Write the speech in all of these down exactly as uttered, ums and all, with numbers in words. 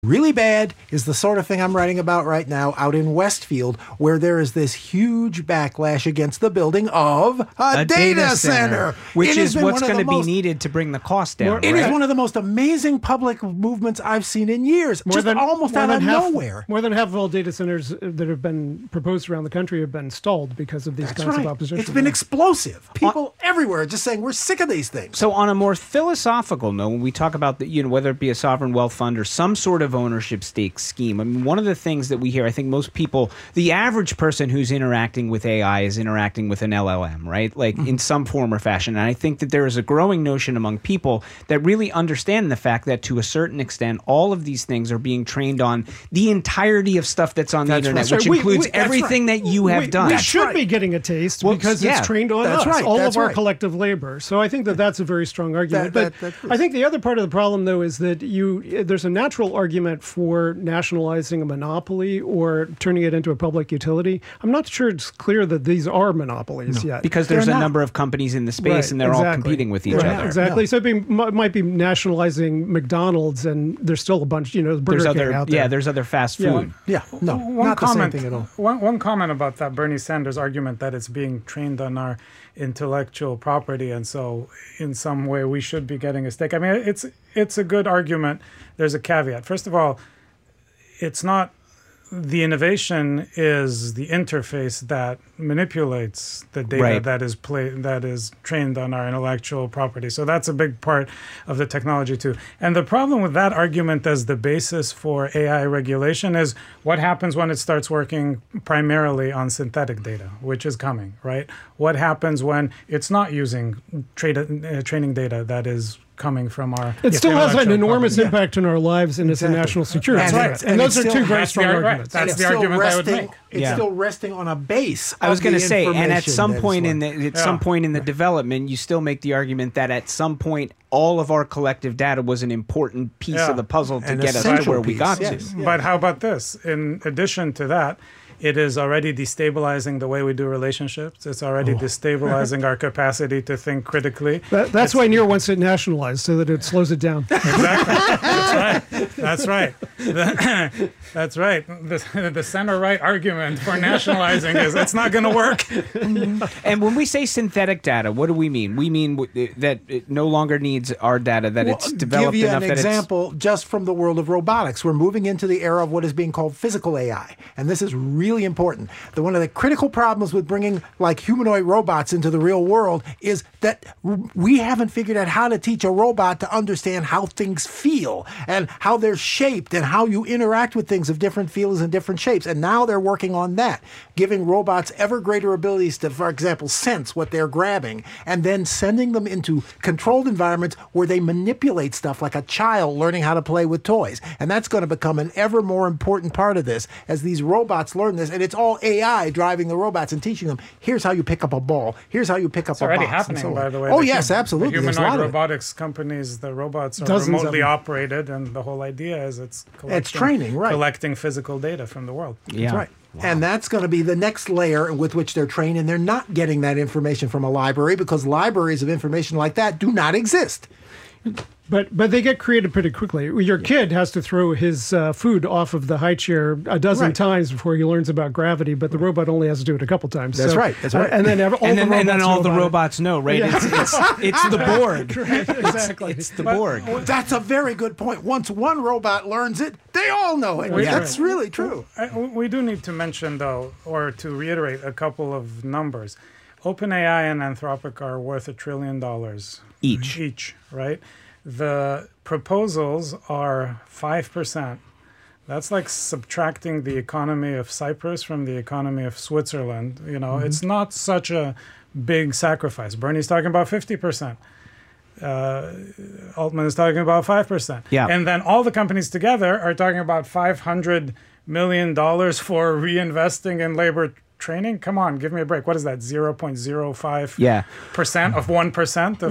Really bad is the sort of thing I'm writing about right now out in Westfield, where there is this huge backlash against the building of a, a data, data center, center which is what's going to be most, needed to bring the cost down. It right? is one of the most amazing public movements I've seen in years, more just than, almost more out than of half, nowhere. More than half of all data centers that have been proposed around the country have been stalled because of these That's kinds right. of opposition. It's been explosive. People on, everywhere are just saying, we're sick of these things. So on a more philosophical note, when we talk about, the, you know, whether it be a sovereign wealth fund or some sort of ownership stake scheme, I mean, one of the things that we hear, I think most people, the average person who's interacting with A I is interacting with an L L M, right? Like mm-hmm. in some form or fashion. And I think that there is a growing notion among people that really understand the fact that to a certain extent, all of these things are being trained on the entirety of stuff that's on that's the internet, right. which we, includes we, everything right. that you have we, done. We that's should right. be getting a taste well, because yeah, it's trained on that's us, right. all that's of our right. collective labor. So I think that that's a very strong argument. That, but that, that I think the other part of the problem, though, is that you there's a natural argument for nationalizing a monopoly or turning it into a public utility. I'm not sure it's clear that these are monopolies no. yet. Because there's They're a not. number of companies in the space Right, and they're exactly. all competing with each Right, other. Exactly. No. So it be, might be nationalizing McDonald's, and there's still a bunch, you know, Burger There's King other, out there. yeah, there's other fast Yeah. food. Yeah, no, one not comment, the same thing at all. One, one comment about that Bernie Sanders argument that it's being trained on our intellectual property, and so in some way we should be getting a stake. I mean, it's it's a good argument. There's a caveat. First of all, it's not the innovation is the interface that manipulates the data right. that is play, that is trained on our intellectual property. So that's a big part of the technology too. And the problem with that argument as the basis for A I regulation is what happens when it starts working primarily on synthetic data, which is coming, right? What happens when it's not using tra- uh, training data that is coming from our It still has an enormous property. impact on our lives, and Exactly. it's a national security. That's threat. right. And, And those it's are still- two very that's strong the, right, arguments. that's it's the still argument resting, I would make. It's Yeah. still resting on a base. I was going to say, and at some that point is in like- the at Yeah. some point in the development, you still make the argument that at some point all of our collective data was an important piece Yeah. of the puzzle to An get us to essential where we piece, got yes. to. Yeah. But how about this? In addition to that, it is already destabilizing the way we do relationships. It's already destabilizing our capacity to think critically. That, that's It's- why Nir wants it nationalized, so that it slows it down. Exactly. That's right. That's right. The- that's right. The, the center-right argument for nationalizing is it's not going to work. And when we say synthetic data, what do we mean? We mean w- that it no longer needs our data, that Well, it's developed give you enough an that example just from the world of robotics. We're moving into the era of what is being called physical A I, and this is really important. The one of the critical problems with bringing like humanoid robots into the real world is that we haven't figured out how to teach a robot to understand how things feel and how they're shaped and how you interact with things of different feels and different shapes. And now they're working on that, giving robots ever greater abilities to, for example, sense what they're grabbing, and then sending them into controlled environments where they manipulate stuff like a child learning how to play with toys. And that's going to become an ever more important part of this as these robots learn this. And it's all A I driving the robots and teaching them, here's how you pick up a ball, here's how you pick up It's a already box. and happening, so by on. the way. Oh, The yes, hum- absolutely. The There's a lot humanoid of it. robotics companies, the robots are Dozens of remotely them. operated, and the whole idea is it's collecting, training, right. collecting physical data from the world. Yeah. That's right. And that's going to be the next layer with which they're trained, and they're not getting that information from a library because libraries of information like that do not exist. But but they get created pretty quickly. Your kid has to throw his uh, food off of the high chair a dozen Right. times before he learns about gravity, but the robot only has to do it a couple times. That's So- right, that's right. uh, and then ever, all And the then, and then robots all know the about it. robots know, right? Yeah. It's, it's, it's the Borg. Exactly. It's the Borg. That's a very good point. Once one robot learns it, they all know it. Yeah. That's really true. I, we do need to mention, though, or to reiterate a couple of numbers. OpenAI and Anthropic are worth a trillion dollars Each. Each, right? The proposals are five percent. That's like subtracting the economy of Cyprus from the economy of Switzerland. You know, it's not such a big sacrifice. Bernie's talking about fifty percent. Uh, Altman is talking about five percent. Yeah. And then all the companies together are talking about five hundred million dollars for reinvesting in labor training. Come on, give me a break. What is that? zero point zero five Yeah. percent of one percent of Right.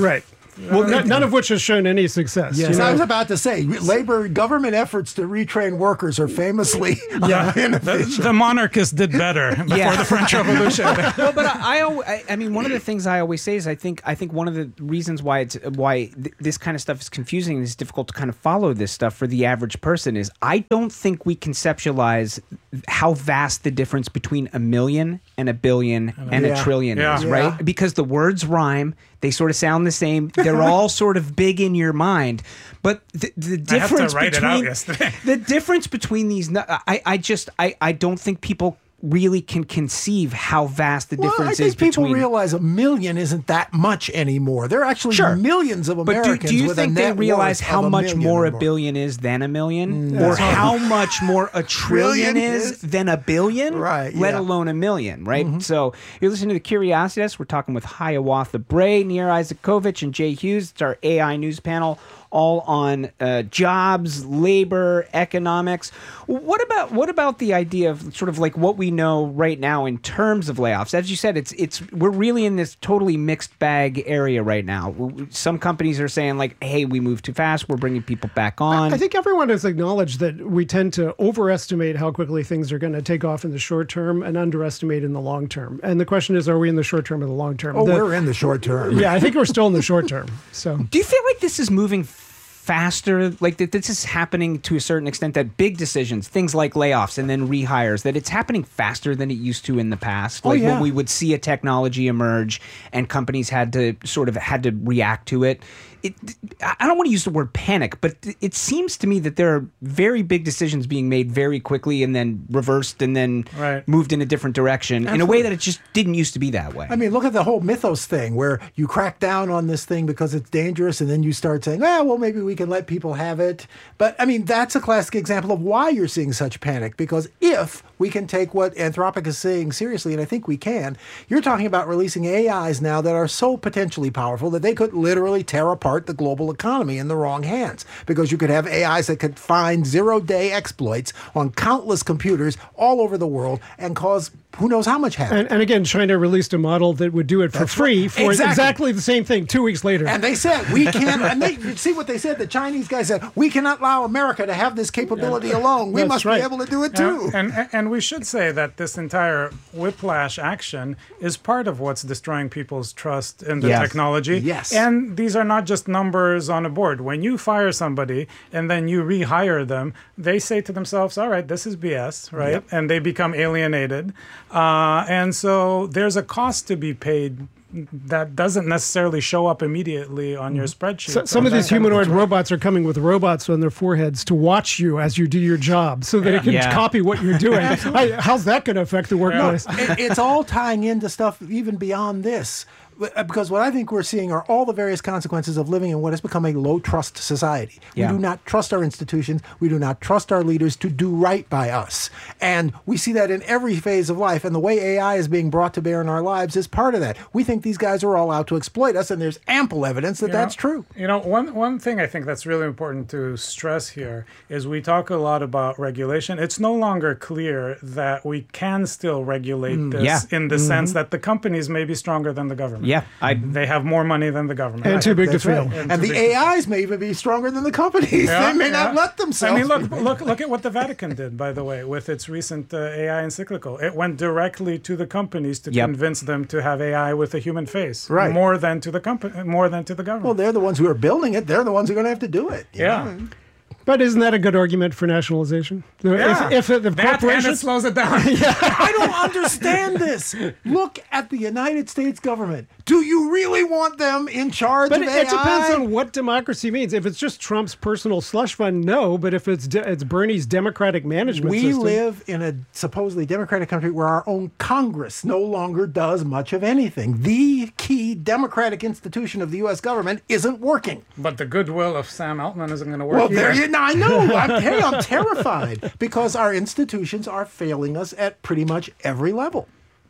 Well, n- none of which has shown any success. Yes, you know? I was about to say, labor government efforts to retrain workers are famously Yeah. The, the monarchists did better before Yeah. the French Revolution. No, but I, I, al- I, I mean, one of the things I always say is I think I think one of the reasons why it's why th- this kind of stuff is confusing and it's difficult to kind of follow this stuff for the average person is I don't think we conceptualize how vast the difference between a million and a billion and Yeah. a trillion Yeah. is, Yeah. right? Because the words rhyme, they sort of sound the same. They're all sort of big in your mind, but the, the I have to difference write it out between yesterday. the difference between these, nu- I, I just, I, I don't think people really can conceive how vast the Well, I difference think is people between. realize a million isn't that much anymore. There are actually Sure. millions of But do, Americans do you with think a they net realize worth how of a much million more or a billion is than a million, Mm, or how much more a trillion Trillion is is? than a billion? Right, Let yeah. alone a million, right? So you're listening to the Curiosity Desk. We're talking with Hiawatha Bray, Nir Isakovich, and Jay Hughes. It's our A I news panel, all on uh, jobs, labor, economics. What about what about the idea of sort of like what we know right now in terms of layoffs? As you said, it's it's we're really in this totally mixed bag area right now. Some companies are saying like, "Hey, we moved too fast. We're bringing people back on." I think everyone has acknowledged that we tend to overestimate how quickly things are going to take off in the short term and underestimate in the long term. And the question is, are we in the short term or the long term? Oh, The- we're in the short term. yeah, I think we're still in the short term. So Do you feel like this is moving faster, like that this is happening to a certain extent, that big decisions, things like layoffs and then rehires, that it's happening faster than it used to in the past? Oh, Like yeah. when we would see a technology emerge and companies had to sort of had to react to it. It, I don't want to use the word panic, but it seems to me that there are very big decisions being made very quickly and then reversed and then Right. moved in a different direction in a way that it just didn't used to be that way. I mean, look at the whole Mythos thing where you crack down on this thing because it's dangerous and then you start saying, ah, well, maybe we can let people have it. But I mean, that's a classic example of why you're seeing such panic, because if we can take what Anthropic is saying seriously, and I think we can, you're talking about releasing A Is now that are so potentially powerful that they could literally tear apart the global economy in the wrong hands, because you could have A Is that could find zero-day exploits on countless computers all over the world and cause who knows how much havoc. And, and again, China released a model that would do it for That's free right. for Exactly. exactly the same thing two weeks later. And they said, we can't, and they, you see what they said? The Chinese guy said, we cannot allow America to have this capability alone. We That's must right. be able to do it too. And, and and we should say that this entire whiplash action is part of what's destroying people's trust in the Yes. technology. Yes. And these are not just numbers on a board. When you fire somebody and then you rehire them, they say to themselves, all right, this is B S, right? Yep. And they become alienated. Uh, and so there's a cost to be paid that doesn't necessarily show up immediately on your spreadsheet. So, some of that these kind humanoid thing. robots are coming with robots on their foreheads to watch you as you do your job so that it can Yeah. copy what you're doing. I, how's that going to affect the workplace? It- it's all tying into stuff even beyond this. Because what I think we're seeing are all the various consequences of living in what has become a low trust society. Yeah. We do not trust our institutions. We do not trust our leaders to do right by us. And we see that in every phase of life. And the way A I is being brought to bear in our lives is part of that. We think these guys are all out to exploit us, and there's ample evidence that You that's know- true. You know, one one thing I think that's really important to stress here is we talk a lot about regulation. It's no longer clear that we can still regulate this Yeah. in the sense that the companies may be stronger than the government. Yeah, I- they have more money than the government. And too big to That's fail. right. And And too the big to A Is may even be stronger than the companies. Yeah, they may not yeah. let themselves. I mean, look, be. look, look at what the Vatican did, by the way, with its recent uh, A I encyclical. It went directly to the companies to Yep. convince them to have A I with a human face, Right. more than to the company, more than to the government. Well, they're the ones who are building it. They're the ones who are going to have to do it. you yeah. know? But isn't that a good argument for nationalization? Yeah. If, if, if that and it corporations... slows it down. I don't understand this. Look at the United States government. Do you really want them in charge But of it, A I? it depends on what democracy means. If it's just Trump's personal slush fund, no. But if it's de- it's Bernie's democratic management We system, live in a supposedly democratic country where our own Congress no longer does much of anything. The key democratic institution of the U S government isn't working. But the goodwill of Sam Altman isn't going to work Well, either. there you I know. I'm, hey, I'm terrified because our institutions are failing us at pretty much every level.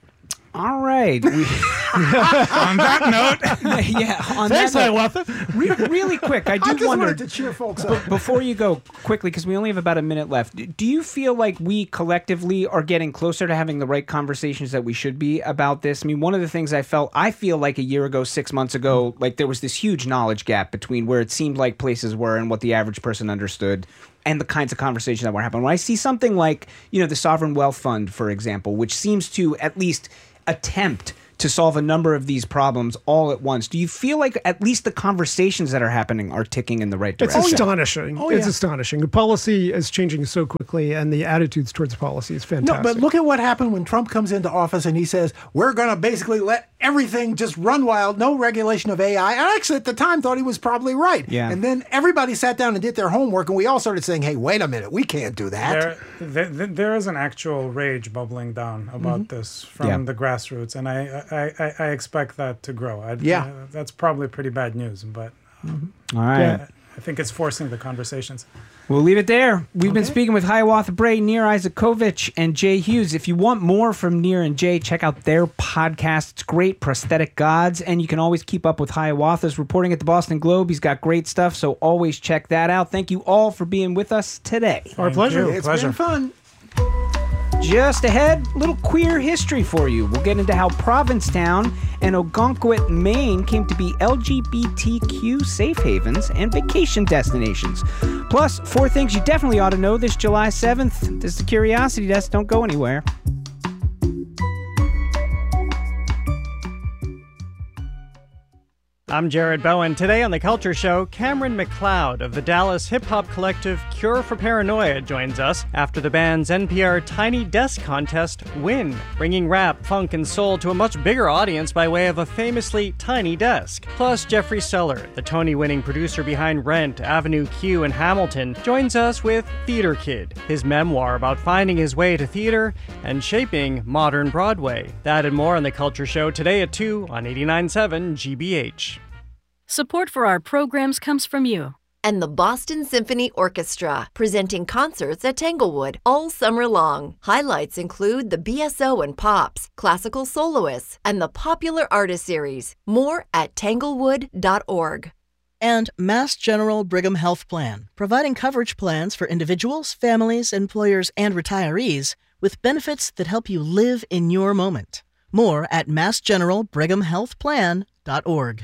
All right. We, On that note, yeah. On Thanks, that note, Hiawatha. re- really quick, I do I just wonder. wanted to cheer folks up. Before you go quickly, because we only have about a minute left, do you feel like we collectively are getting closer to having the right conversations that we should be about this? I mean, one of the things I felt, I feel like a year ago, six months ago, like there was this huge knowledge gap between where it seemed like places were and what the average person understood and the kinds of conversations that were happening. When I see something like, you know, the Sovereign Wealth Fund, for example, which seems to at least attempt to solve a number of these problems all at once. Do you feel like at least the conversations that are happening are ticking in the right It's direction? astonishing. Oh, It's yeah. astonishing. The policy is changing so quickly, and the attitudes towards policy is No, fantastic. but look at what happened when Trump comes into office and he says, we're going to basically let everything just run wild, no regulation of A I. I actually, at the time, thought he was probably right. Yeah. And then everybody sat down and did their homework, and we all started saying, hey, wait a minute, we can't do that. there, there, there is an actual rage bubbling down about Mm-hmm. this from Yeah. the grassroots, and I, I, I, I expect that to grow. I, Yeah. uh, that's probably pretty bad news, but All right. Yeah. I think it's forcing the conversations. We'll leave it there. We've been Okay. speaking with Hiawatha Bray, Nir Isakovich, and Jay Hughes. If you want more from Nir and Jay, check out their podcast. It's great, Prosthetic Gods. And you can always keep up with Hiawatha's reporting at the Boston Globe. He's got great stuff, so always check that out. Thank you all for being with us today. Our Thank pleasure. you. It's Pleasure. been fun. Just ahead, a little queer history for you. We'll get into how Provincetown and Ogunquit, Maine came to be L G B T Q safe havens and vacation destinations. Plus, four things you definitely ought to know this July seventh. This is the Curiosity Desk. Don't go anywhere. I'm Jared Bowen. Today on The Culture Show, Cameron McLeod of the Dallas hip-hop collective Cure for Paranoia joins us after the band's N P R Tiny Desk contest win, bringing rap, funk, and soul to a much bigger audience by way of a famously tiny desk. Plus, Jeffrey Seller, the Tony-winning producer behind Rent, Avenue Q, and Hamilton, joins us with Theater Kid, his memoir about finding his way to theater and shaping modern Broadway. That and more on The Culture Show today at two on eighty-nine point seven G B H. Support for our programs comes from you. And the Boston Symphony Orchestra, presenting concerts at Tanglewood all summer long. Highlights include the B S O and Pops, classical soloists, and the Popular Artist Series. More at tanglewood dot org. And Mass General Brigham Health Plan, providing coverage plans for individuals, families, employers, and retirees with benefits that help you live in your moment. More at mass general brigham health plan dot org.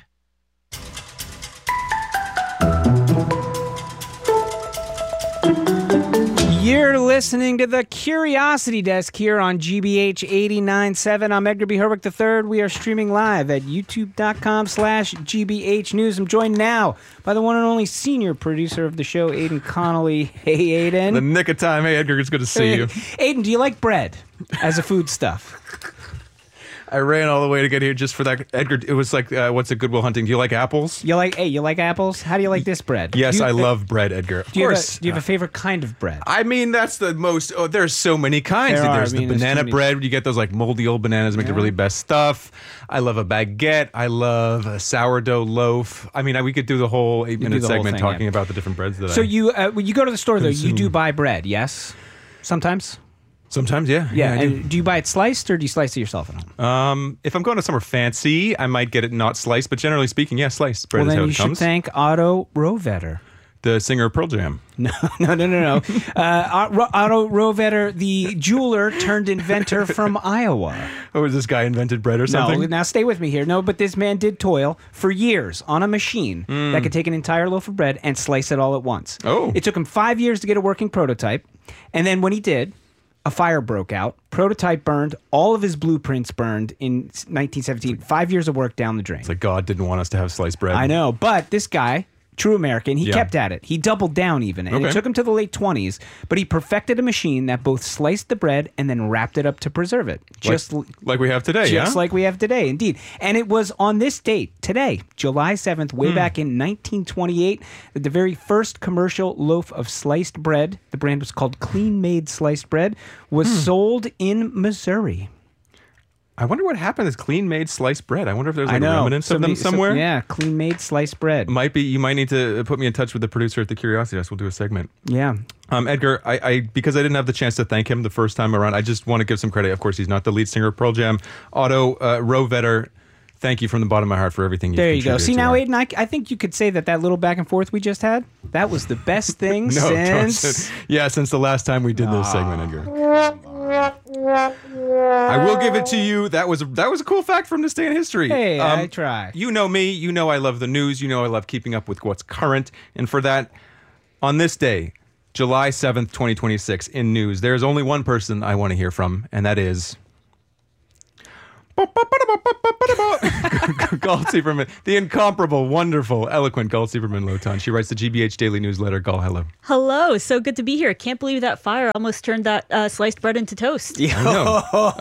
You're listening to the Curiosity Desk here on G B H eighty-nine point seven. I'm Edgar B. Herwick the third. We are streaming live at youtube.com slash GBH News. I'm joined now by the one and only senior producer of the show, Aiden Connolly. Hey, Aiden. The nick of time. Hey, Edgar, it's good to see you. Aiden, do you like bread as a foodstuff? I ran all the way to get here just for that. Edgar, it was like, uh, what's a Goodwill Hunting? Do you like apples? You like, hey, you like apples? How do you like this bread? Yes, Do you- I love bread, Edgar. Of Do you, have course. a, do you have a favorite kind of bread? I mean, that's the most. Oh, there's so many kinds. There are. There's I mean, the there's too banana many. bread. You get those like moldy old bananas, make the really best stuff. I love a baguette. I love a sourdough loaf. I mean, I, we could do the whole eight do minute the whole segment thing, talking yeah. about the different breads that So I. you, uh, when you go to the store, though, you do Consume. buy bread, yes? Sometimes? Sometimes, yeah. Yeah, I and do. do you buy it sliced or do you slice it yourself at home? Um, if I'm going to somewhere fancy, I might get it not sliced, but generally speaking, yeah, sliced bread Well, is then how you it should comes. thank Otto Rovetter. The singer of Pearl Jam. No, no, no, no, no. uh, Ro- Otto Rovetter, the jeweler turned inventor from Iowa. Oh, was this guy invented bread or something? No, now stay with me here. No, but this man did toil for years on a machine that could take an entire loaf of bread and slice it all at once. Oh. It took him five years to get a working prototype. And then when he did, a fire broke out. Prototype burned. All of his blueprints burned in nineteen seventeen. Five years of work down the drain. It's like God didn't want us to have sliced bread. I know, but this guy, true American, he Yeah. kept at it. He doubled down even, and it Okay. took him to the late twenties, but he perfected a machine that both sliced the bread and then wrapped it up to preserve it. Just like, like we have today, just yeah? like we have today, indeed. And it was on this date, today, July seventh, way back in nineteen twenty-eight, that the very first commercial loaf of sliced bread, the brand was called Clean Made Sliced Bread, was sold in Missouri. I wonder what happened to this clean made sliced bread. I wonder if there's I like know. remnants of them Somebody- some- somewhere. yeah, Clean Made Sliced Bread. Might be. You might need to put me in touch with the producer at the Curiosity Desk. We'll do a segment. Yeah. Um, Edgar, I, I because I didn't have the chance to thank him the first time around, I just want to give some credit. Of course, he's not the lead singer of Pearl Jam. Otto uh, Rovetter, thank you from the bottom of my heart for everything you've There you go. contributed See, to now, our- Aiden, I, I think you could say that that little back and forth we just had, that was the best thing No, don't since... say- yeah, since the last time we did this segment, Edgar. I will give it to you. That was that was a cool fact from this day in history. Hey, Um, I try. You know me. You know I love the news. You know I love keeping up with what's current. And for that, on this day, July seventh, twenty twenty-six, in news, there's only one person I want to hear from, and that is... Galt Superman, the incomparable, wonderful, eloquent Galt Superman Lotan. She writes the G B H Daily Newsletter. Gal, hello. Hello, so good to be here. Can't believe that fire almost turned that uh, sliced bread into toast. I know.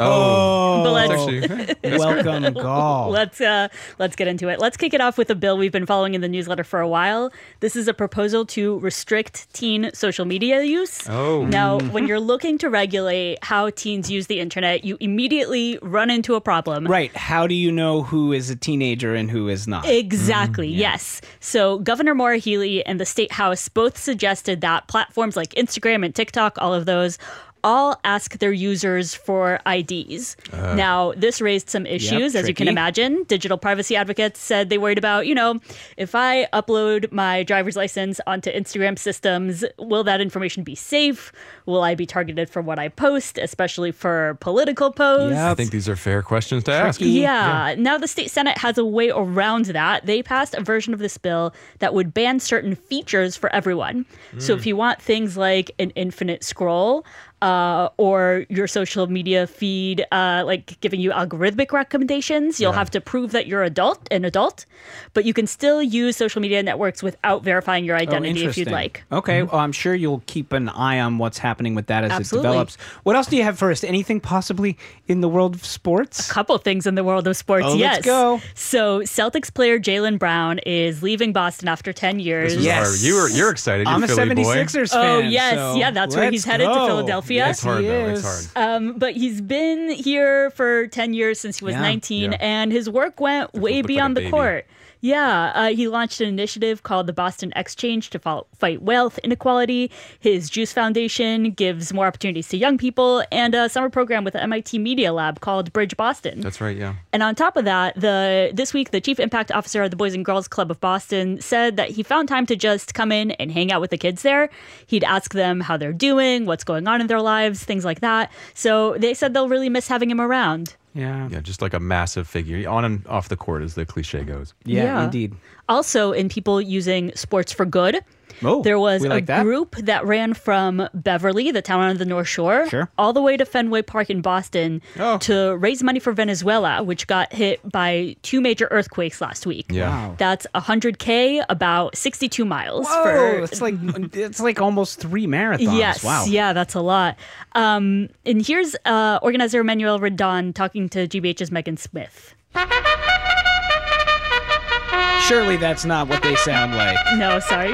Oh, But let's, actually, that's Welcome, Gall. let's uh, let's get into it. Let's kick it off with a bill we've been following in the newsletter for a while. This is a proposal to restrict teen social media use. Oh. Now, when you're looking to regulate how teens use the internet, you immediately run into a problem. Right. How do you know who is a teenager and who is not? Exactly, Mm, yeah. yes. So Governor Maura Healey and the State House both suggested that platforms like Instagram and TikTok, all of those, all ask their users for I Ds. Uh, now, this raised some issues, as you can tricky. imagine. Digital privacy advocates said they worried about, you know, if I upload my driver's license onto Instagram systems, will that information be safe? Will I be targeted for what I post, especially for political posts? I think these are fair questions to ask. Yeah. Now the state Senate has a way around that. They passed a version of this bill that would ban certain features for everyone. So Mm. if you want things like an infinite scroll, uh, or your social media feed, uh, like giving you algorithmic recommendations, you'll Yeah. have to prove that you're adult, an adult, but you can still use social media networks without verifying your Oh, identity if you'd interesting. like. Okay, well, I'm sure you'll keep an eye on what's happening with that as Absolutely. it develops. What else do you have for us? Anything possibly in the world of sports? A couple things in the world of sports, Oh, yes. let's go. So Celtics player Jaylen Brown is leaving Boston after ten years. This was Yes. hard. You were you're excited. You're I'm a Philly boy. seventy-sixers Oh, fan. yes. so Yeah, that's where let's he's headed to go. Philadelphia. Yes, It's hard he though. is. It's hard. Um, but he's been here for ten years since he was Yeah. nineteen, Yeah. and his work went way look like a beyond the baby. court. Yeah, uh, he launched an initiative called the Boston Exchange to fo- fight wealth inequality. His Juice Foundation gives more opportunities to young people, and a summer program with the M I T Media Lab called Bridge Boston. That's right. Yeah. And on top of that, the this week, the chief impact officer of the Boys and Girls Club of Boston said that he found time to just come in and hang out with the kids there. He'd ask them how they're doing, what's going on in their lives, things like that. So they said they'll really miss having him around. Yeah. Yeah, just like a massive figure on and off the court, as the cliche goes. Yeah, Yeah. indeed. Also, in people using sports for good, Oh, there was we a like that. group that ran from Beverly, the town on the North Shore, Sure. all the way to Fenway Park in Boston Oh. to raise money for Venezuela, which got hit by two major earthquakes last week. Yeah. Wow. That's one hundred K, about sixty-two miles. Whoa, for it's like it's like almost three marathons. Yes, Wow. yeah, that's a lot. Um, and here's uh, organizer Manuel Rendon talking to G B H's Megan Smith. Surely that's not what they sound like. No, sorry.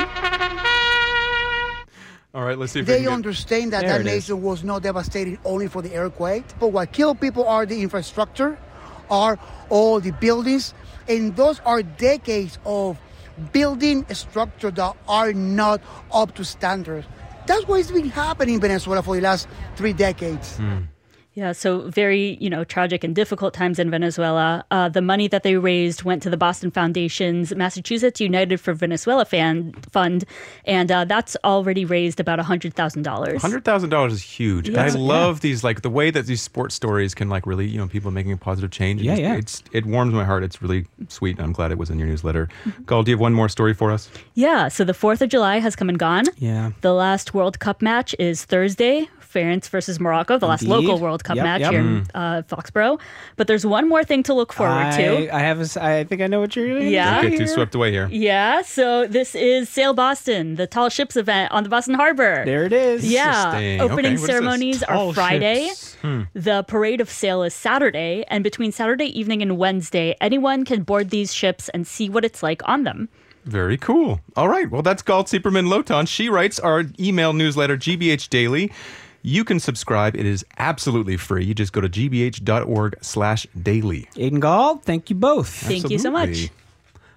All right, let's see if we They can get- understand that There that it is. nation was not devastated only for the earthquake, but what killed people are the infrastructure, are all the buildings, and those are decades of building structure that are not up to standards. That's what's been happening in Venezuela for the last three decades. Yeah, so very, you know, tragic and difficult times in Venezuela. Uh, the money that they raised went to the Boston Foundation's Massachusetts United for Venezuela fan fund, and uh, that's already raised about one hundred thousand dollars. one hundred thousand dollars is huge. And Yeah. I love these, like, the way that these sports stories can, like, really, you know, people making a positive change. It Yeah, just- yeah. It's, it warms my heart. It's really sweet, and I'm glad it was in your newsletter. Gal, do you have one more story for us? Yeah, so the fourth of July has come and gone. Yeah. The last World Cup match is Thursday, France versus Morocco, the last Indeed. local World Cup Yep, match yep. here in uh, Foxborough. But there's one more thing to look forward I, to. I have a s I think I know what you're going to Yeah. Don't get too swept away here. Yeah, so this is Sail Boston, the Tall Ships event on the Boston Harbor. There it is. Yeah, Interesting. opening Okay, what is this? ceremonies are Tall Friday. ships. The parade of sail is Saturday, and between Saturday evening and Wednesday, anyone can board these ships and see what it's like on them. Very cool. All right. Well, that's Galt Sieperman Lotan. She writes our email newsletter, G B H Daily. You can subscribe. It is absolutely free. You just go to gbh.org slash daily. Aiden Gall, thank you both. Thank you so much. Absolutely.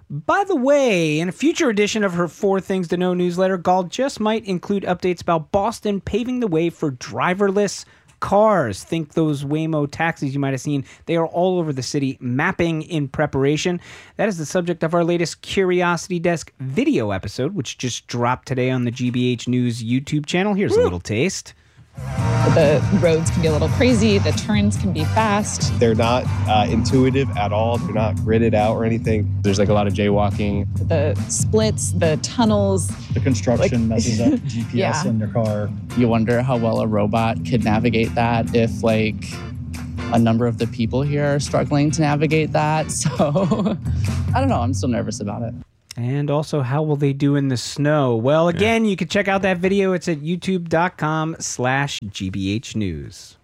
By the way, in a future edition of her Four Things to Know newsletter, Gall just might include updates about Boston paving the way for driverless cars. Think those Waymo taxis you might have seen. They are all over the city, mapping in preparation. That is the subject of our latest Curiosity Desk video episode, which just dropped today on the G B H News YouTube channel. Here's Woo. a little taste. The roads can be a little crazy. The turns can be fast. They're not uh, intuitive at all. They're not gridded out or anything. There's like a lot of jaywalking. The splits, the tunnels. The construction like, messes up G P S yeah. in your car. You wonder how well a robot could navigate that if like a number of the people here are struggling to navigate that. So I don't know. I'm still nervous about it. And also, how will they do in the snow? Well, again, yeah. you can check out that video. It's at youtube.com slash GBH News.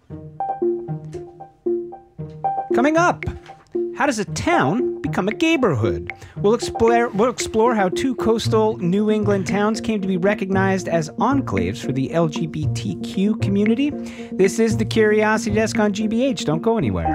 Coming up, how does a town become a gayborhood? We'll explore, we'll explore how two coastal New England towns came to be recognized as enclaves for the L G B T Q community. This is the Curiosity Desk on G B H. Don't go anywhere.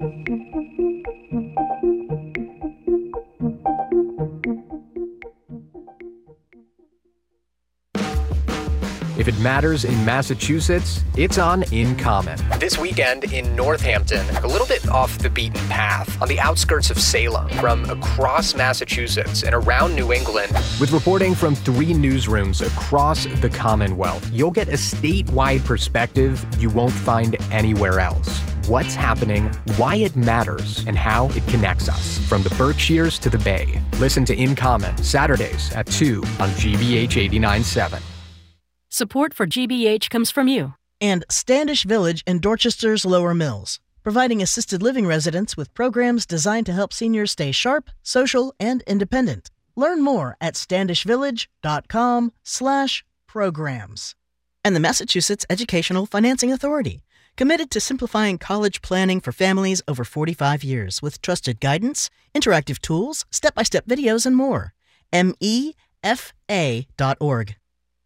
If it matters in Massachusetts, it's on In Common. This weekend in Northampton, a little bit off the beaten path, on the outskirts of Salem, from across Massachusetts and around New England. With reporting from three newsrooms across the Commonwealth, you'll get a statewide perspective you won't find anywhere else. What's happening, why it matters, and how it connects us, from the Berkshires to the Bay. Listen to In Common, Saturdays at two on G B H eighty-nine point seven. Support for G B H comes from you. And Standish Village in Dorchester's Lower Mills, providing assisted living residents with programs designed to help seniors stay sharp, social, and independent. Learn more at standishvillage.com slash programs. And the Massachusetts Educational Financing Authority, committed to simplifying college planning for families over forty-five years with trusted guidance, interactive tools, step-by-step videos, and more. M E F A dot org.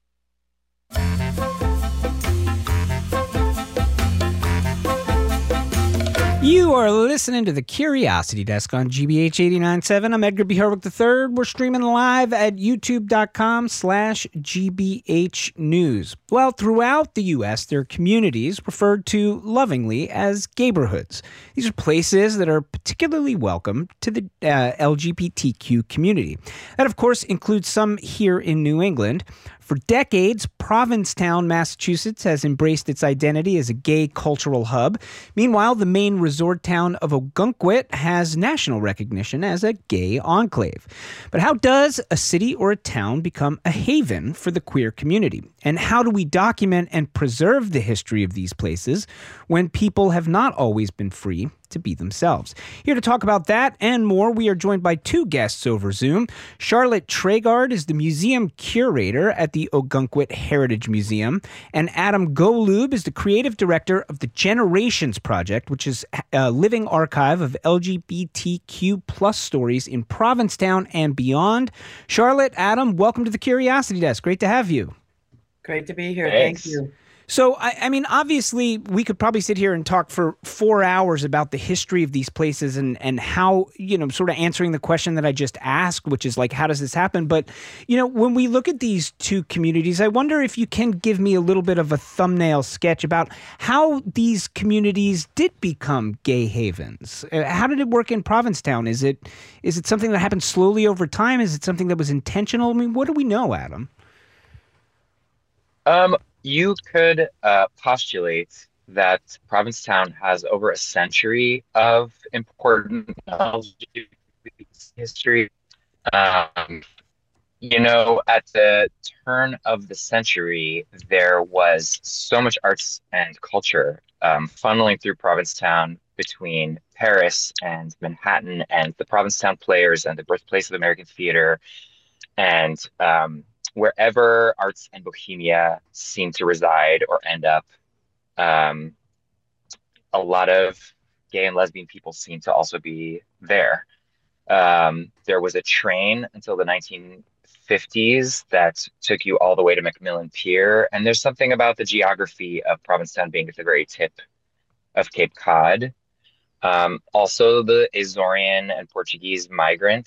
You are listening to the Curiosity Desk on G B H eighty-nine point seven. I'm Edgar B. Herwick the third. We're streaming live at youtube.com slash GBH News. Well, throughout the U S, there are communities referred to lovingly as gayborhoods. These are places that are particularly welcome to the uh, L G B T Q community. That, of course, includes some here in New England. For decades, Provincetown, Massachusetts has embraced its identity as a gay cultural hub. Meanwhile, the main resort town of Ogunquit has national recognition as a gay enclave. But how does a city or a town become a haven for the queer community? And how do we document and preserve the history of these places when people have not always been free to be themselves? Here to talk about that and more, we are joined by two guests over Zoom. Charlotte Tregard is the museum curator at the Ogunquit Heritage Museum, and Adam Golub is the creative director of the Generations Project, which is a living archive of L G B T Q plus stories in Provincetown and beyond. Charlotte, Adam, welcome to the Curiosity Desk. Great to have you. Great to be here. Thanks. Thank you. So, I, I mean, obviously, we could probably sit here and talk for four hours about the history of these places and, and how, you know, sort of answering the question that I just asked, which is like, how does this happen? But, you know, when we look at these two communities, I wonder if you can give me a little bit of a thumbnail sketch about how these communities did become gay havens. Uh, how did it work in Provincetown? Is it is it something that happened slowly over time? Is it something that was intentional? I mean, what do we know, Adam? Um, you could uh, postulate that Provincetown has over a century of important L G B T history. Um, you know, at the turn of the century, there was so much arts and culture um, funneling through Provincetown between Paris and Manhattan and the Provincetown Players and the birthplace of American theater. And um, wherever arts and bohemia seem to reside or end up, um, a lot of gay and lesbian people seem to also be there. Um, there was a train until the nineteen fifties that took you all the way to Macmillan Pier. And there's something about the geography of Provincetown being at the very tip of Cape Cod. Um, also, the Azorean and Portuguese migrants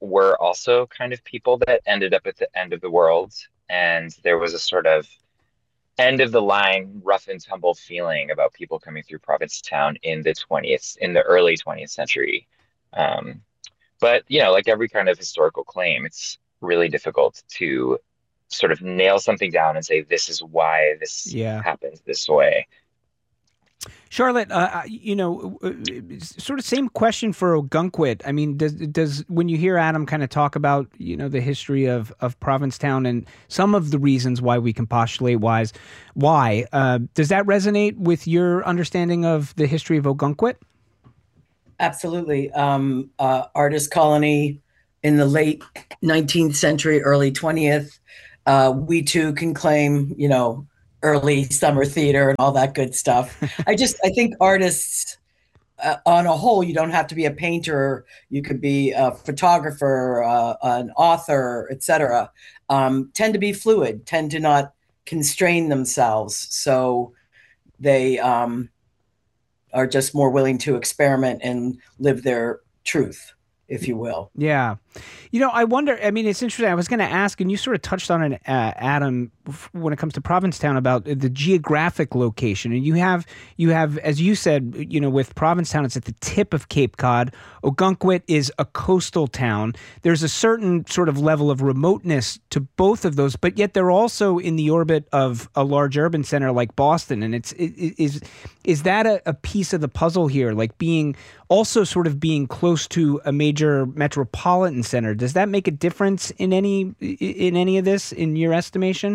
were also kind of people that ended up at the end of the world. And there was a sort of end of the line, rough and tumble feeling about people coming through Provincetown in the twentieth, in the early twentieth century. Um, but, you know, like every kind of historical claim, it's really difficult to sort of nail something down and say, this is why this Yeah. happened this way. Charlotte, uh, you know, uh, sort of same question for Ogunquit. I mean, does does when you hear Adam kind of talk about, you know, the history of of Provincetown and some of the reasons why we can postulate why's why, uh, does that resonate with your understanding of the history of Ogunquit? Absolutely. Um, uh, artist colony in the late nineteenth century, early twentieth. Uh, we too can claim, you know, early summer theater and all that good stuff. I just, I think artists uh, on a whole, you don't have to be a painter. You could be a photographer, uh, an author, et cetera. Um, tend to be fluid, tend to not constrain themselves. So they um, are just more willing to experiment and live their truth, if you will. Yeah. You know, I wonder, I mean, it's interesting. I was going to ask, and you sort of touched on it, uh, Adam, f- when it comes to Provincetown, about the geographic location. And you have, you have, as you said, you know, with Provincetown, it's at the tip of Cape Cod. Ogunquit is a coastal town. There's a certain sort of level of remoteness to both of those, but yet they're also in the orbit of a large urban center like Boston. And it's, it, is, is that a, a piece of the puzzle here? Like being, also sort of being close to a major metropolitan center, does that make a difference in any in any of this, in your estimation?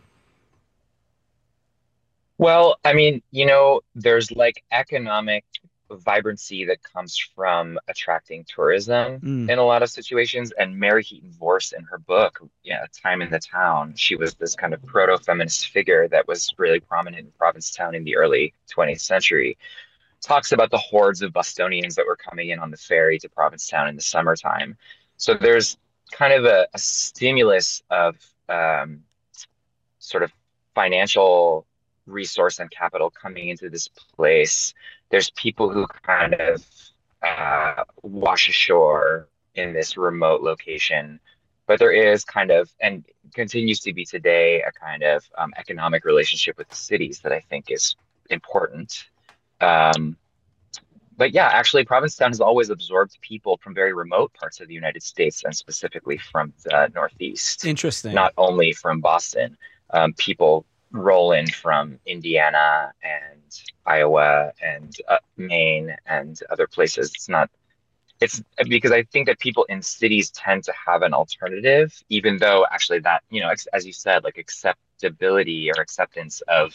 Well, I mean, you know, there's like economic vibrancy that comes from attracting tourism Mm. in a lot of situations. And Mary Heaton Vorse, in her book, yeah, Time in the Town, she was this kind of proto-feminist figure that was really prominent in Provincetown in the early twentieth century. Talks about the hordes of Bostonians that were coming in on the ferry to Provincetown in the summertime. So there's kind of a, a stimulus of um, sort of financial resource and capital coming into this place. There's people who kind of uh, wash ashore in this remote location, but there is kind of, and continues to be today, a kind of um, economic relationship with the cities that I think is important. Um, but yeah, actually, Provincetown has always absorbed people from very remote parts of the United States, and specifically from the Northeast. Interesting. Not only from Boston. Um, people roll in from Indiana and Iowa and uh, Maine and other places. It's not, it's because I think that people in cities tend to have an alternative, even though actually that, you know, as you said, like acceptability or acceptance of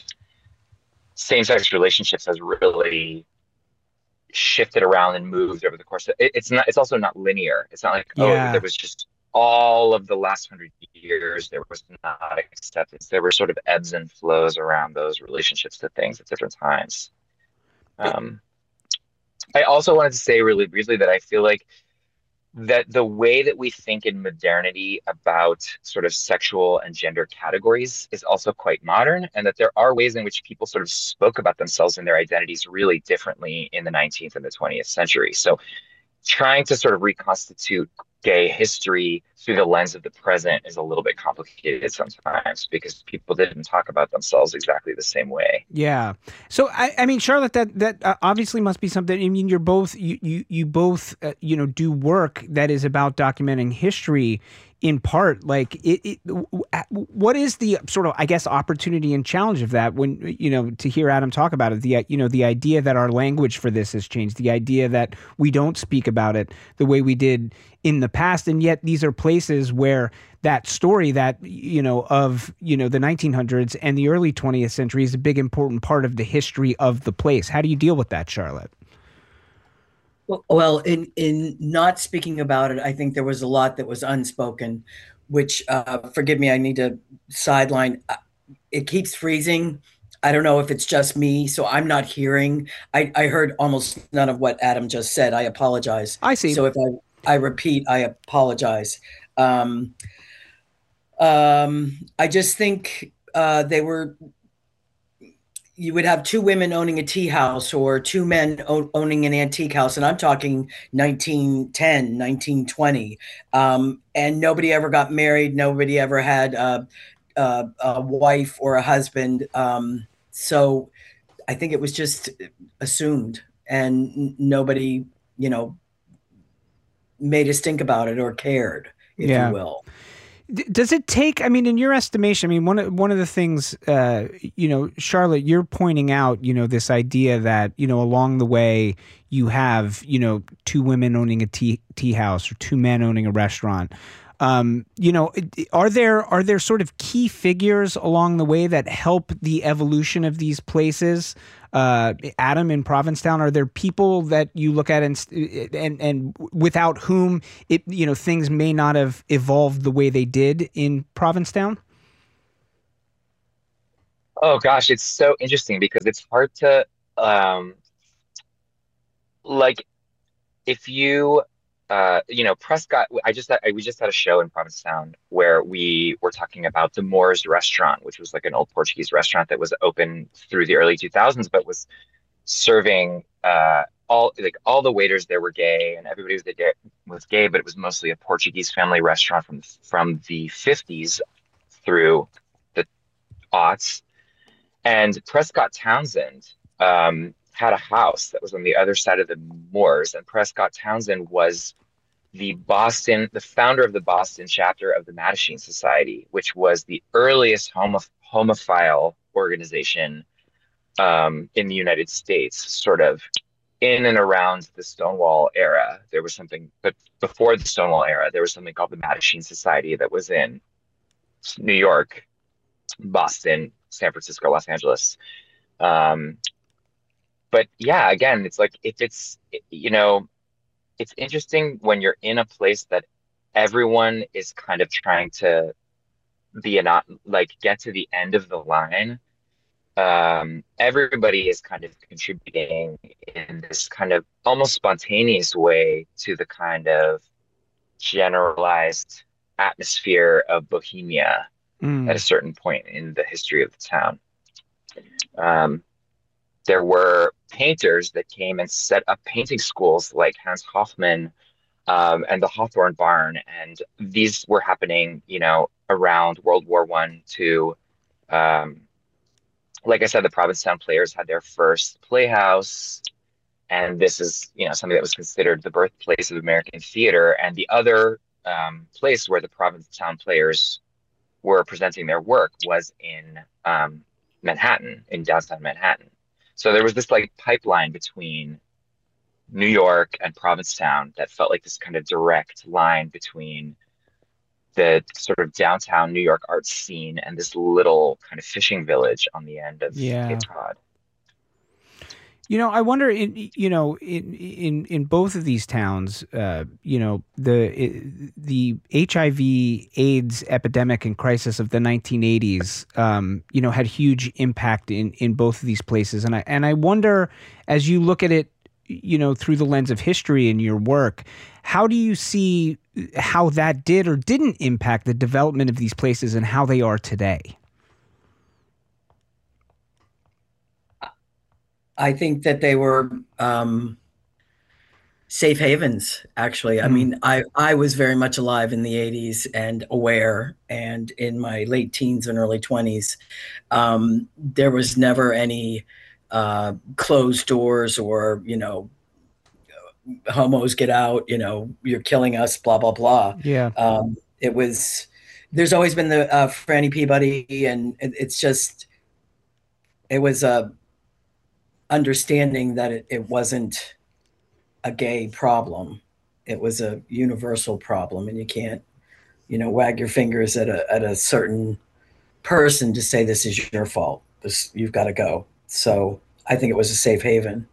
same-sex relationships has really shifted around and moved over the course of it. It's not, it's also not linear. It's not like, Yeah. oh, there was just all of the last hundred years, there was not acceptance. There were sort of ebbs and flows around those relationships to things at different times. Um, I also wanted to say really briefly that I feel like that the way that we think in modernity about sort of sexual and gender categories is also quite modern, and that there are ways in which people sort of spoke about themselves and their identities really differently in the nineteenth and the twentieth century. So trying to sort of reconstitute gay history through the lens of the present is a little bit complicated sometimes because people didn't talk about themselves exactly the same way. Yeah. So I, I mean, Charlotte, that that uh, obviously must be something. I mean, you're both you you, you both uh, you know do work that is about documenting history. In part, like it, it, what is the sort of, I guess, opportunity and challenge of that when, you know, to hear Adam talk about it, the, you know, the idea that our language for this has changed, the idea that we don't speak about it the way we did in the past. And yet these are places where that story that, you know, of, you know, the nineteen hundreds and the early twentieth century is a big important part of the history of the place. How do you deal with that, Charlotte? Well, in, in not speaking about it, I think there was a lot that was unspoken, which, uh, forgive me, I need to sideline. It keeps freezing. I don't know if it's just me, so I'm not hearing. I, I heard almost none of what Adam just said. I apologize. I see. So if I, I repeat, I apologize. Um, um, I just think uh, they were, you would have two women owning a tea house or two men o- owning an antique house. And I'm talking nineteen ten, nineteen twenty. Um, and nobody ever got married. Nobody ever had a, a, a wife or a husband. Um, so I think it was just assumed, and n- nobody, you know, made us think about it or cared, if Yeah. you will. D- Does it take? I mean, in your estimation, I mean, one of one of the things, uh, you know, Charlotte, you're pointing out, you know, this idea that, you know, along the way you have, you know, two women owning a tea tea house or two men owning a restaurant. Um, you know, are there are there sort of key figures along the way that help the evolution of these places? Uh, Adam, in Provincetown, are there people that you look at and and and without whom it you know things may not have evolved the way they did in Provincetown? Oh gosh, it's so interesting because it's hard to um like if you uh you know Prescott. I just had, I, we just had a show in Provincetown where we were talking about the Moors restaurant, which was like an old Portuguese restaurant that was open through the early two thousands, but was serving uh all like all the waiters there were gay and everybody was there was gay, but it was mostly a Portuguese family restaurant from from the fifties through the aughts. And Prescott Townsend um, had a house that was on the other side of the moors. And Prescott Townsend was the Boston, the founder of the Boston chapter of the Mattachine Society, which was the earliest homo homophile organization um, in the United States, sort of in and around the Stonewall era. There was something, but before the Stonewall era, there was something called the Mattachine Society that was in New York, Boston, San Francisco, Los Angeles. Um, but yeah, again, it's like if it's, you know, it's interesting when you're in a place that everyone is kind of trying to be a not like get to the end of the line. Um, everybody is kind of contributing in this kind of almost spontaneous way to the kind of generalized atmosphere of Bohemia Mm. at a certain point in the history of the town. Um, there were painters that came and set up painting schools like Hans Hofmann um, and the Hawthorne Barn. And these were happening, you know, around World War One, two. Um, like I said, the Provincetown Players had their first playhouse. And this is, you know, something that was considered the birthplace of American theater. And the other um, place where the Provincetown Players were presenting their work was in um, Manhattan, in downtown Manhattan. So there was this like pipeline between New York and Provincetown that felt like this kind of direct line between the sort of downtown New York art scene and this little kind of fishing village on the end of Yeah. Cape Cod. You know, I wonder, in you know, in in in both of these towns, uh, you know, the the H I V AIDS epidemic and crisis of the nineteen eighties, um, you know, had huge impact in in both of these places, and I and I wonder, as you look at it, you know, through the lens of history in your work, how do you see how that did or didn't impact the development of these places and how they are today? I think that they were um, safe havens, actually. I Mm. mean, I, I was very much alive in the eighties and aware, and in my late teens and early twenties, um, there was never any uh, closed doors or, you know, homos get out, you know, you're killing us, blah, blah, blah. Yeah. Um, it was, there's always been the uh, Franny Peabody, and it, it's just, it was a, understanding that it, it wasn't a gay problem. It was a universal problem, and you can't, you know, wag your fingers at a at a certain person to say this is your fault. This, you've got to go. So I think it was a safe haven.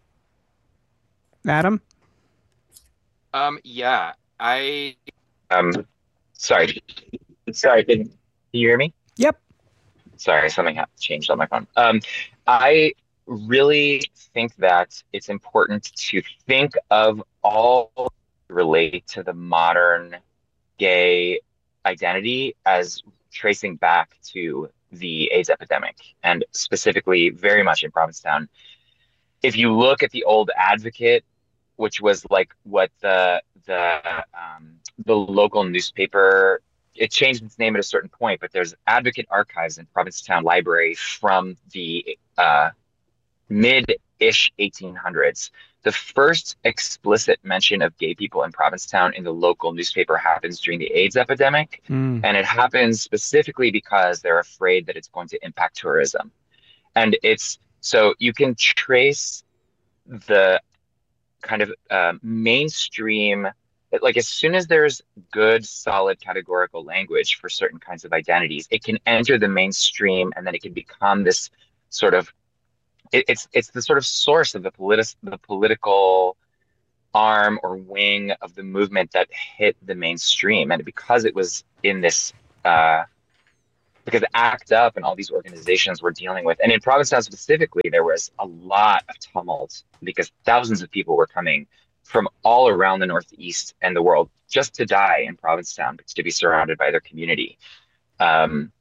Adam? Um, yeah, I, um, sorry, sorry, can, can you hear me? Yep. Sorry, something happened, changed on my phone. Um, I really think that it's important to think of all relate to the modern gay identity as tracing back to the AIDS epidemic, and specifically very much in Provincetown. If you look at the old Advocate, which was like what the the um, the local newspaper, it changed its name at a certain point, but there's Advocate archives in Provincetown Library from the uh, mid-ish eighteen hundreds. The first explicit mention of gay people in Provincetown in the local newspaper happens during the AIDS epidemic. Mm. And it happens specifically because they're afraid that it's going to impact tourism. And it's, so you can trace the kind of uh, mainstream, like as soon as there's good, solid categorical language for certain kinds of identities, it can enter the mainstream, and then it can become this sort of, it, it's it's the sort of source of the politi- the political arm or wing of the movement that hit the mainstream. And because it was in this, uh, because ACT UP and all these organizations were dealing with, and in Provincetown specifically, there was a lot of tumult because thousands of people were coming from all around the Northeast and the world just to die in Provincetown, but to be surrounded by their community. Um,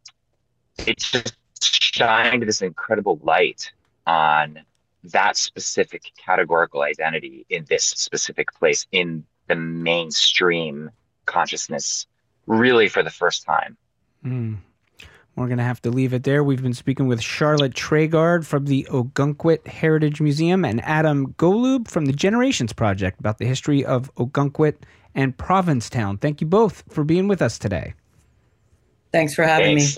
it just shined this incredible light on that specific categorical identity in this specific place in the mainstream consciousness, really for the first time. Mm. We're going to have to leave it there. We've been speaking with Charlotte Treguard from the Ogunquit Heritage Museum and Adam Golub from the Generations Project about the history of Ogunquit and Provincetown. Thank you both for being with us today. Thanks for having Thanks. me.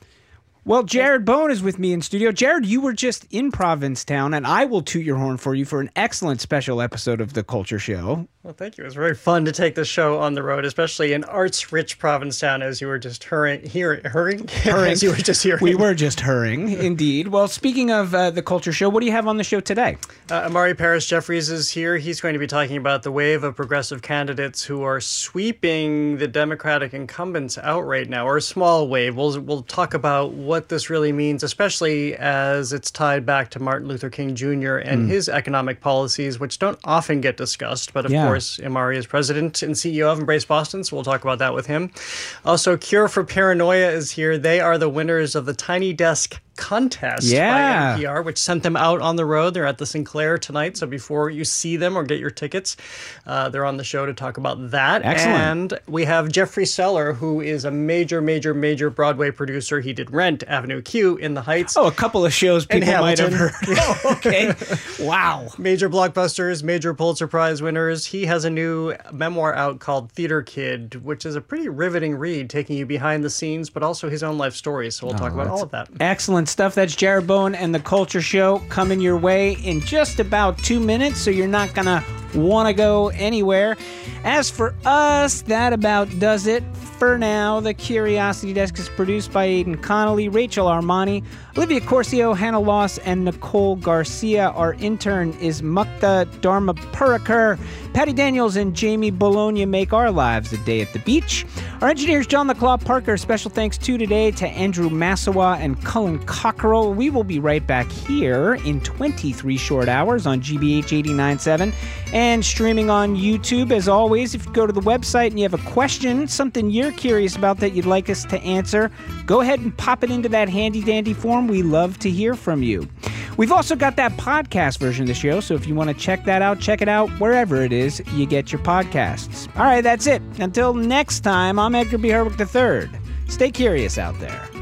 Well, Jared Bone is with me in studio. Jared, you were just in Provincetown, and I will toot your horn for you for an excellent special episode of The Culture Show. Well, thank you. It was very fun to take this show on the road, especially in arts-rich Provincetown, as you were just hurrying, hearing, hurrying, Hurrying. as you were just hearing. We were just hurrying, indeed. Well, speaking of uh, The Culture Show, what do you have on the show today? Uh, Amari Paris Jeffries is here. He's going to be talking about the wave of progressive candidates who are sweeping the Democratic incumbents out right now, or a small wave. We'll, we'll talk about what this really means, especially as it's tied back to Martin Luther King Junior and Mm. his economic policies, which don't often get discussed. But of Yeah. course, Amari is president and C E O of Embrace Boston, so we'll talk about that with him. Also, Cure for Paranoia is here. They are the winners of the Tiny Desk contest Yeah. by N P R, which sent them out on the road. They're at the Sinclair tonight, so before you see them or get your tickets, uh, they're on the show to talk about that. Excellent. And we have Jeffrey Seller, who is a major, major, major Broadway producer. He did Rent, Avenue Q, In the Heights. Oh, a couple of shows and people might have Hamilton. heard. Oh, okay. Wow. Major blockbusters, major Pulitzer Prize winners. He has a new memoir out called Theater Kid, which is a pretty riveting read, taking you behind the scenes, but also his own life story. So we'll talk Oh, about that's all of that. Excellent stuff. That's Jared Bone and The Culture Show coming your way in just about two minutes, so you're not going to want to go anywhere. As for us, that about does it for now. The Curiosity Desk is produced by Aidan Connolly, Rachel Armani, Olivia Corcio, Hannah Loss, and Nicole Garcia. Our intern is Mukta Dharmapurikar. Patty Daniels and Jamie Bologna make our lives a day at the beach. Our engineer is John the Claw Parker. Special thanks too today to Andrew Massawa and Cullen Cockerell. We will be right back here in twenty-three short hours on G B H eighty-nine point seven and streaming on YouTube. As always, if you go to the website and you have a question, something you're curious about that you'd like us to answer, go ahead and pop it into that handy dandy form. We love to hear from you. We've also got that podcast version of the show, so if you want to check that out, check it out wherever it is you get your podcasts. All right, that's it. Until next time, I'm Edgar B. Herwick the third. Stay curious out there.